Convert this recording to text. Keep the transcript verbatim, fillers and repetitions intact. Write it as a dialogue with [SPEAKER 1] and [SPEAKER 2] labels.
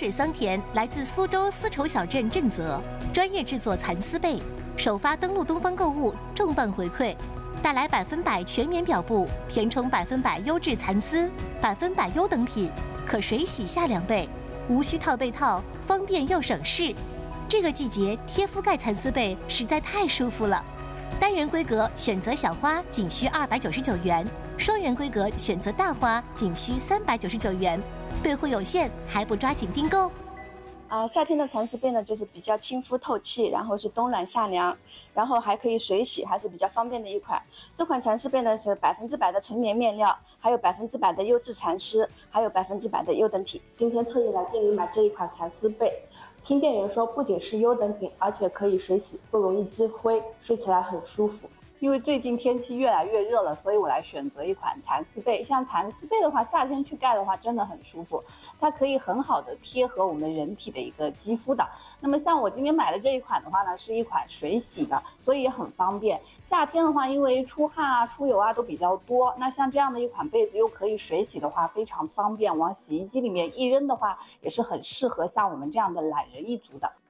[SPEAKER 1] 水桑田来自苏州丝绸小镇正泽，专业制作蚕丝被，首发登录东方购物，重磅回馈，带来百分百全棉表布，填充百分百优质蚕丝，百分百优等品，可水洗夏凉被，无需套被套，方便又省事。这个季节贴覆盖蚕丝被实在太舒服了。单人规格选择小花仅需二百九十九元，双人规格选择大花仅需三百九十九元。备货有限，还不抓紧订购？
[SPEAKER 2] 啊、呃，夏天的蚕丝被呢，就是比较亲肤透气，然后是冬暖夏凉，然后还可以水洗，还是比较方便的一款。这款蚕丝被呢是百分之百的纯棉面料，还有百分之百的优质蚕丝，还有百分之百的优等品。今天特意来店里买这一款蚕丝被，听店员说不仅是优等品，而且可以水洗，不容易积灰，睡起来很舒服。因为最近天气越来越热了，所以我来选择一款蚕丝被。像蚕丝被的话，夏天去盖的话真的很舒服，它可以很好的贴合我们人体的一个肌肤的。那么像我今天买的这一款的话呢，是一款水洗的，所以也很方便。夏天的话，因为出汗啊、出油啊都比较多，那像这样的一款被子又可以水洗的话，非常方便，往洗衣机里面一扔的话，也是很适合像我们这样的懒人一族的。